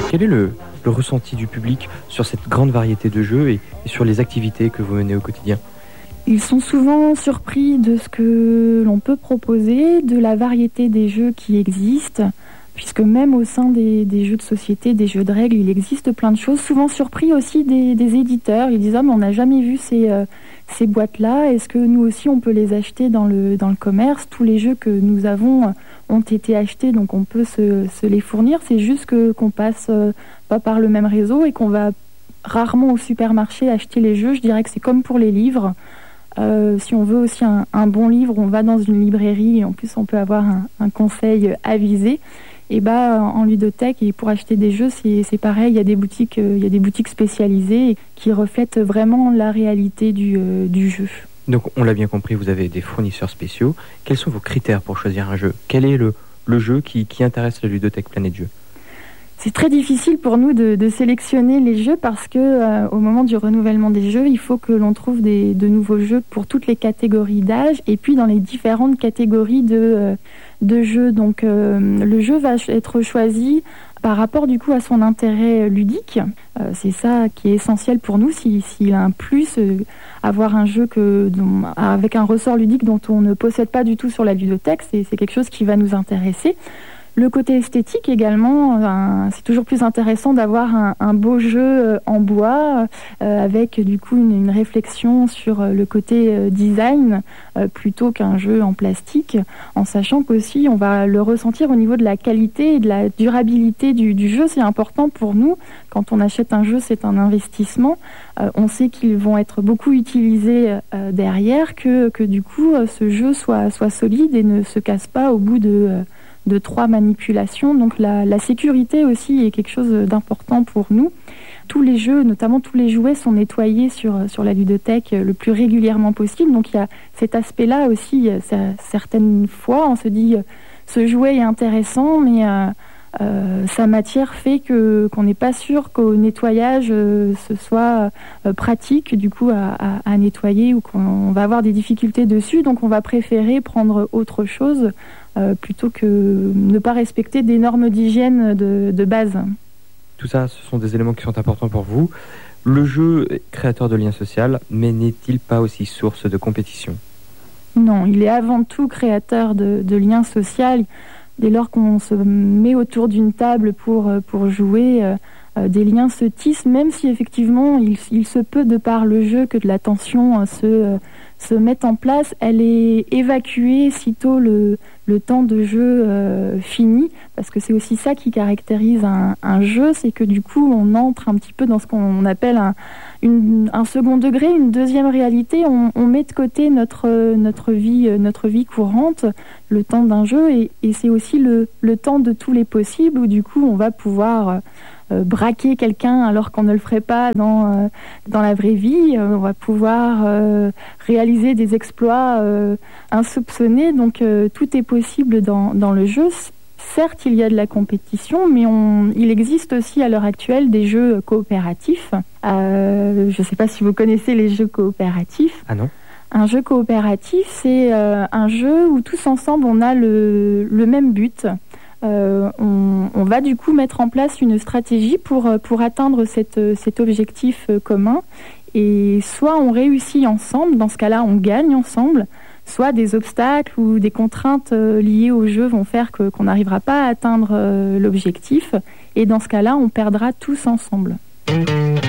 Quel est le ressenti du public sur cette grande variété de jeux et sur les activités que vous menez au quotidien ? Ils sont souvent surpris de ce que l'on peut proposer, de la variété des jeux qui existent, puisque même au sein des jeux de société, des jeux de règles, il existe plein de choses. Souvent surpris aussi des éditeurs. Ils disent « Ah, mais on n'a jamais vu ces boîtes-là. Est-ce que nous aussi, on peut les acheter dans le commerce ?» Tous les jeux que nous avons ont été achetés, donc on peut se les fournir. C'est juste qu'on passe pas par le même réseau et qu'on va rarement au supermarché acheter les jeux. Je dirais que c'est comme pour les livres. Si on veut aussi un bon livre, on va dans une librairie et en plus on peut avoir un conseil avisé. Et en ludothèque, et pour acheter des jeux, c'est pareil. Il y a des boutiques spécialisées qui reflètent vraiment la réalité du jeu. Donc on l'a bien compris, vous avez des fournisseurs spéciaux. Quels sont vos critères pour choisir un jeu ? Quel est le jeu qui intéresse la ludothèque Planète Jeux ? C'est très difficile pour nous de sélectionner les jeux parce que au moment du renouvellement des jeux, il faut que l'on trouve de nouveaux jeux pour toutes les catégories d'âge et puis dans les différentes catégories de jeux. Donc le jeu va être choisi par rapport du coup à son intérêt ludique. C'est ça qui est essentiel pour nous. S'il a un plus, avoir un jeu avec un ressort ludique dont on ne possède pas du tout sur la ludothèque, c'est quelque chose qui va nous intéresser. Le côté esthétique également, c'est toujours plus intéressant d'avoir un beau jeu en bois avec du coup une réflexion sur le côté design plutôt qu'un jeu en plastique, en sachant qu'aussi on va le ressentir au niveau de la qualité et de la durabilité du jeu. C'est important pour nous. Quand on achète un jeu, c'est un investissement. On sait qu'ils vont être beaucoup utilisés derrière, que du coup ce jeu soit solide et ne se casse pas au bout de 3 manipulations. Donc la sécurité aussi est quelque chose d'important pour nous. Tous les jeux, notamment tous les jouets, sont nettoyés sur la ludothèque le plus régulièrement possible. Donc il y a cet aspect-là aussi. Certaines fois, on se dit ce jouet est intéressant, mais sa matière fait qu'on n'est pas sûr qu'au nettoyage ce soit pratique du coup à nettoyer ou qu'on va avoir des difficultés dessus. Donc on va préférer prendre autre chose plutôt que ne pas respecter des normes d'hygiène de base. Tout ça, ce sont des éléments qui sont importants pour vous. Le jeu est créateur de liens sociaux, mais n'est-il pas aussi source de compétition ? Non, il est avant tout créateur de liens sociaux. Dès lors qu'on se met autour d'une table pour jouer, des liens se tissent, même si effectivement il se peut, de par le jeu, que de la tension se mette en place. Elle est évacuée sitôt le temps de jeu fini, parce que c'est aussi ça qui caractérise un jeu, c'est que du coup on entre un petit peu dans ce qu'on appelle un second degré, une deuxième réalité. On met de côté notre vie courante, le temps d'un jeu, et c'est aussi le temps de tous les possibles, où du coup on va pouvoir braquer quelqu'un alors qu'on ne le ferait pas dans la vraie vie. On va pouvoir réaliser des exploits insoupçonnés. Donc tout est possible dans le jeu. Certes, il y a de la compétition, mais il existe aussi à l'heure actuelle des jeux coopératifs. Je ne sais pas si vous connaissez les jeux coopératifs. Ah non. Un jeu coopératif, c'est un jeu où tous ensemble on a le même but. On va du coup mettre en place une stratégie pour atteindre cet objectif commun, et soit on réussit ensemble, dans ce cas-là on gagne ensemble, soit des obstacles ou des contraintes liées au jeu vont faire qu'on n'arrivera pas à atteindre l'objectif, et dans ce cas-là on perdra tous ensemble.